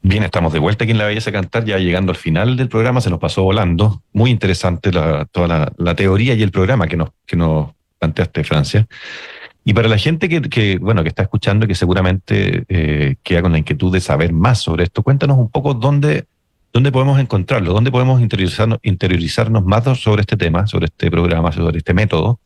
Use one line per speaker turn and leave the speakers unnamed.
Bien, estamos de vuelta aquí en La Belleza Cantar, ya llegando al final del programa, se nos pasó volando. Muy interesante toda la teoría y el programa que nos planteaste, Francia. Y para la gente bueno, que está escuchando y que seguramente queda con la inquietud de saber más sobre esto, cuéntanos un poco dónde podemos encontrarlo, dónde podemos interiorizarnos más sobre este tema, sobre este programa, sobre este método.